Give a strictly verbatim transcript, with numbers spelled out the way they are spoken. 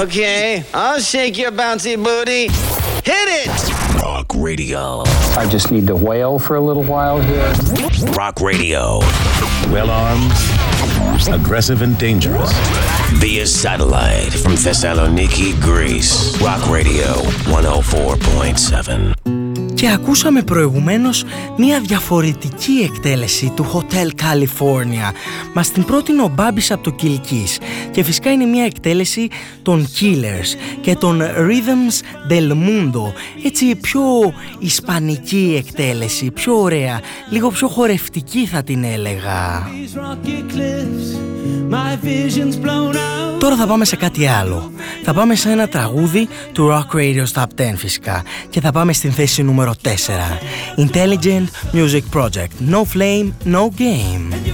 Okay, I'll shake your bouncy booty. Hit it! Rock Radio. I just need to wail for a little while here. Rock Radio. Well armed, aggressive and dangerous. Via satellite from Thessaloniki, Greece. Rock Radio εκατόν τέσσερα κόμμα επτά. Και ακούσαμε προηγουμένως μια διαφορετική εκτέλεση του Hotel California. Μας την πρότεινε ο Μπάμπης από το Kilkis. Και φυσικά είναι μια εκτέλεση των Killers και των Rhythms del Mundo. Έτσι πιο ισπανική εκτέλεση, πιο ωραία, λίγο πιο χορευτική θα την έλεγα. Τώρα θα πάμε σε κάτι άλλο. Θα πάμε σε ένα τραγούδι του Rock Radio Top δέκα φυσικά. Και θα πάμε στην θέση νούμερο τέσσερα. Intelligent Music Project. No Flame, No Game.